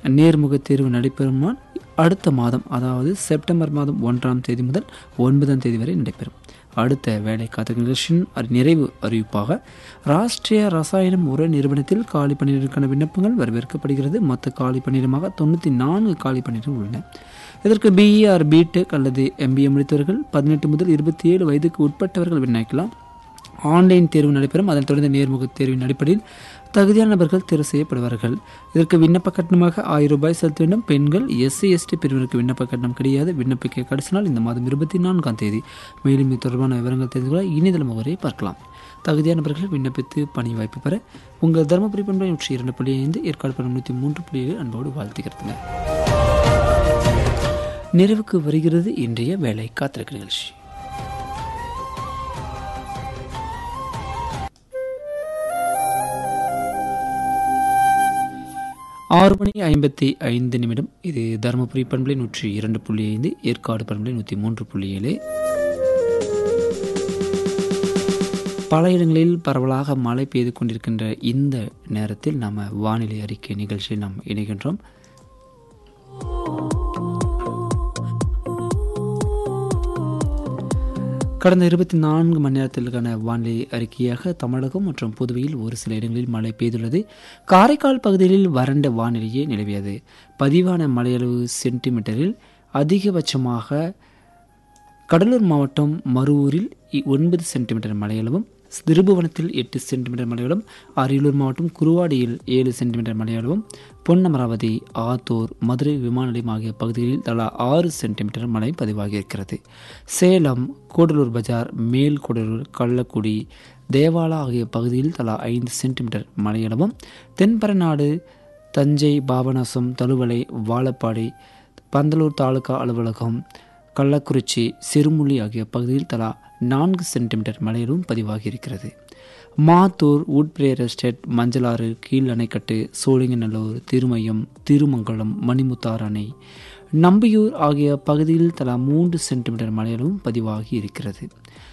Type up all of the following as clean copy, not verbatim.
நேர்முகத் தேர்வு நடைபெறுமானால் அடுத்த மாதம், அதாவது செப்டம்பர் மாதம் 1ஆம் தேதி முதல் 9ஆம் தேதி வரை நடைபெறும். அடுத்த வேலை காத்திருக்கும் நிகழ்ச்சியின் நிறைவு அறிவிப்பாக, ராஷ்டிரிய ரசாயனம் உர நிறுவனத்தில் காலி பணியிடங்களுக்கான விண்ணப்பங்கள் வரவேற்கப்படுகிறது. மொத்த காலி பணியிடமாக 94 காலி பணியிடங்கள் உள்ளன. இதற்கு பிஇ ஆர் பிடெக் அல்லது எம்பிஏ முடித்தவர்கள் 18 முதல் 27 வயதுக்கு உட்பட்டவர்கள் விண்ணப்பிக்கலாம். ஆன்லைன் தேர்வு நடைபெறும். அதனைத் தொடர்ந்து நேர்முகத் தேர்வின் அடிப்படையில் தகுதியான நபர்கள் தேர்வு செய்யப்படுவார்கள். இதற்கு விண்ணப்ப கட்டணமாக 1000 ரூபாய் செலுத்த வேண்டும். பெண்கள், எஸ்சி எஸ்டி பிரிவினருக்கு விண்ணப்ப கட்டணம் கிடையாது. விண்ணப்பிக்க கடைசி நாள் இந்த மாதம் 24ஆம் தேதி. மேலும் இது தொடர்பான விவரங்கள் தெரிந்து கொள்ள இணையதள முகவரியை பார்க்கலாம். தகுதியான நபர்கள் விண்ணப்பித்து பணி வாய்ப்பு பெற உங்கள் தருமபுரி பண்பலை 102.5, ஏற்காடு பண்பலை 103.7 அன்போடு வாழ்த்துகிறதுங்க. நிறைவுக்கு வருகிறது இன்றைய வேலை காத்திருக்க நிகழ்ச்சி. 6:55. இது தருமபுரி பண்பலை 102.5, ஏற்காடு பண்பலை 103.7. பல இடங்களில் பரவலாக மழை பெய்து கொண்டிருக்கின்ற இந்த நேரத்தில் நாம் வானிலை அறிக்கை நிகழ்ச்சியில் நாம் இணைகின்றோம். கடந்த 24 மணி நேரத்திற்கான வானிலை அறிக்கையாக தமிழகம் மற்றும் புதுவையில் ஒரு சில இடங்களில் மழை பெய்துள்ளது. காரைக்கால் பகுதிகளில் வறண்ட வானிலையே நிலவியது. பதிவான மழையளவு சென்டிமீட்டரில் அதிகபட்சமாக கடலூர் மாவட்டம் மருவூரில் 9 சென்டிமீட்டர் மழையளவும், திருபுவனத்தில் 8 சென்டிமீட்டர் மழையளவும், அரியலூர் மாவட்டம் குருவாடியில் 7 சென்டிமீட்டர் மழையளவும், பொன்னமராவதி, ஆத்தூர், மதுரை விமான நிலையம் ஆகிய பகுதிகளில் தலா 6 சென்டிமீட்டர் மழை பதிவாகியிருக்கிறது. சேலம், கூடலூர் பஜார், மேல் கூடலூர், கள்ளக்குடி, தேவாலா ஆகிய பகுதியில் தலா 5 சென்டிமீட்டர் மழையளவும், தென்பரநாடு, தஞ்சை, பாபநாசம், தழுவலை, வாழப்பாடி, பந்தலூர் தாலுகா அலுவலகம், கள்ளக்குறிச்சி, சிறுமுள்ளி ஆகிய பகுதியில் தலா 4 சென்டிமீட்டர் மழையிலும் பதிவாகியிருக்கிறது. மாத்தூர், உட்பிரேயர் எஸ்டேட், மஞ்சளாறு, கீழ் அணைக்கட்டு, சோழிங்கநல்லூர், திருமயம், திருமங்கலம், மணிமுத்தாறு அணை, நம்பியூர் ஆகிய பகுதியில் தலா 3 சென்டிமீட்டர் மழையிலும் பதிவாகி இருக்கிறது.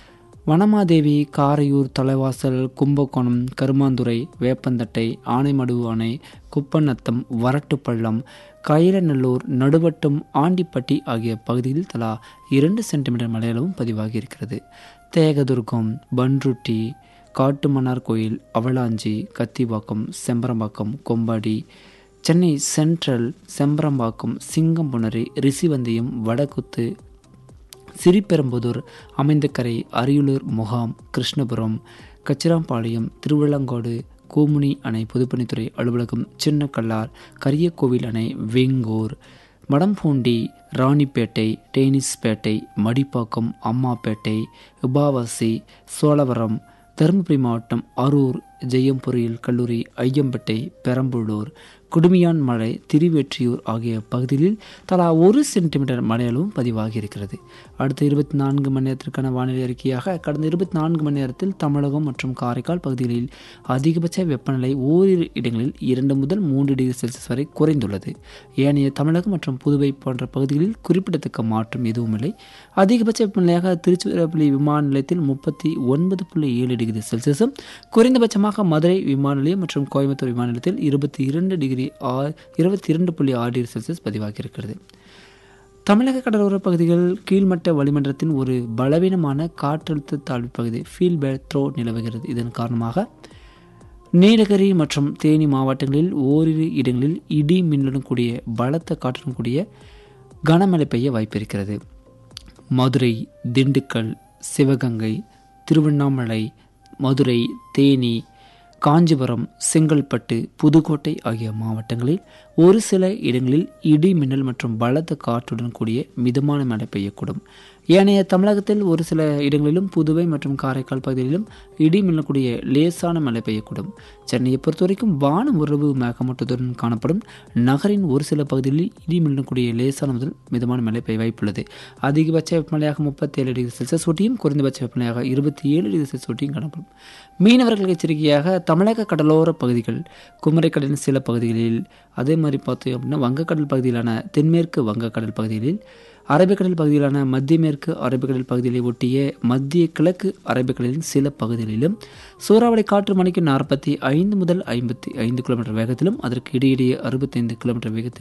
வனமாதேவி, காரையூர், தலைவாசல், கும்பகோணம், கருமாந்துறை, வேப்பந்தட்டை, ஆனைமடுவு அணை, குப்பநத்தம், வரட்டுப்பள்ளம், கயிலநல்லூர், நடுவட்டம், ஆண்டிப்பட்டி ஆகிய பகுதியில் தலா 2 சென்டிமீட்டர் மழையளவும் பதிவாகி இருக்கிறது. தேகதுர்கம், பன்ருட்டி, காட்டுமன்னார் கோயில், அவலாஞ்சி, கத்திவாக்கம், செம்பரம்பாக்கம், கொம்பாடி, சென்னை சென்ட்ரல், செம்பரம்பாக்கம், சிங்கம்புணரி, ரிஷிவந்தியம், வடகுத்து, சிறிபெரும்புதூர், அமைந்தக்கரை, அரியலூர் முகாம், கிருஷ்ணபுரம், கச்சிராம்பாளையம், திருவிழங்காடு, கோமுனி அணை பொதுப்பணித்துறை அலுவலகம், சின்னக்கல்லார், கரியக்கோவில் அணை, வெங்கூர், மடம்பூண்டி, ராணிப்பேட்டை, டேனிஸ்பேட்டை, மடிப்பாக்கம், அம்மாப்பேட்டை, உபாவாசி, சோழவரம், தருமபுரி மாவட்டம் அரூர், ஜெயம் பொறியியல் கல்லூரி, ஐயம்பேட்டை, பெரம்பலூர், குடுமியான் மலை, திருவெற்றியூர் ஆகிய பகுதிகளில் தலா 1 சென்டிமீட்டர் மழையளவும் பதிவாகி இருக்கிறது. அடுத்த 24 மணி நேரத்திற்கான வானிலை அறிக்கையாக, கடந்த 24 மணி நேரத்தில் தமிழகம் மற்றும் காரைக்கால் பகுதிகளில் அதிகபட்ச வெப்பநிலை ஓரிரு இடங்களில் 2 முதல் 3 டிகிரி செல்சியஸ் வரை குறைந்துள்ளது. ஏனைய தமிழகம் மற்றும் புதுவை போன்ற பகுதிகளில் குறிப்பிடத்தக்க மாற்றம் எதுவும் இல்லை. அதிகபட்ச வெப்பநிலையாக திருச்சிராப்பள்ளி விமான நிலையத்தில் 39.7 டிகிரி செல்சியஸும், குறைந்தபட்சமாக மதுரை விமான நிலையம் மற்றும் கோயம்புத்தூர் விமான நிலையத்தில் 22.6 டிகிரி செல்சியஸ் பதிவாகியிருக்கிறது. தமிழக கடலோர பகுதிகள் கீழ்மட்ட வளிமண்டலத்தின் ஒரு பலவீனமான காற்றழுத்த தாழ்வு பகுதி ஃபீல்பேக் த்ரோ நிலவுகிறது. இதன் காரணமாக நீலகிரி மற்றும் தேனி மாவட்டங்களில் ஓரிரு இடங்களில் இடி மின்னலுடன் கூடிய பலத்த காற்றுடன் கூடிய கனமழை பெய்ய வாய்ப்பிருக்கிறது. மதுரை, திண்டுக்கல், சிவகங்கை, திருவண்ணாமலை, மதுரை, தேனி, காஞ்சிபுரம், செங்கல்பட்டு, புதுக்கோட்டை ஆகிய மாவட்டங்களில் ஒரு சில இடங்களில் இடி மின்னல் மற்றும் பலத்த காற்றுடன் கூடிய மிதமான மழை பெய்யக்கூடும். ஏனைய தமிழகத்தில் ஒரு சில இடங்களிலும் புதுவை மற்றும் காரைக்கால் பகுதிகளிலும் இடி மின்னக்கூடிய லேசான மழை பெய்யக்கூடும். சென்னையை பொறுத்தவரைக்கும் வானம் ஓரளவு மேகமூட்டத்துடன் காணப்படும். நகரின் ஒரு சில பகுதிகளில் இடி மின்னக்கூடிய லேசான முதல் மிதமான மழை பெய்ய வாய்ப்புள்ளது. அதிகபட்ச வெப்பநிலையாக 37 டிகிரி செல்சியஸ் ஒட்டியும், குறைந்தபட்ச வெப்பநிலையாக 27 டிகிரி செல்சியஸ் ஒட்டியும் காணப்படும். மீனவர்கள் எச்சரிக்கையாக, தமிழக கடலோர பகுதிகள், குமரிக்கடலின் சில பகுதிகளில், அதே மாதிரி பார்த்தோம் அப்படின்னா வங்கக்கடல் பகுதியிலான தென்மேற்கு வங்கக்கடல் பகுதிகளில், அரபிக்கடல் பகுதியிலான மத்திய மேற்கு அரபிக்கடல் பகுதிகளை ஒட்டிய மத்திய கிழக்கு அரபிக்கடலின் சில பகுதிகளிலும் சூறாவளி காற்று மணிக்கு 45 முதல் 55 கிலோமீட்டர் வேகத்திலும், அதற்கு இடையிடையே 65 கிலோமீட்டர் வேகத்தில்